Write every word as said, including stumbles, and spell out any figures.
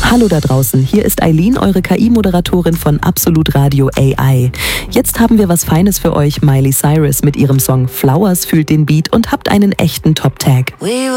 Hallo da draußen, hier ist Eileen, eure K I-Moderatorin von Absolut Radio A I. Jetzt haben wir was Feines für euch. Miley Cyrus mit ihrem Song Flowers fühlt den Beat und habt einen echten Top-Tag.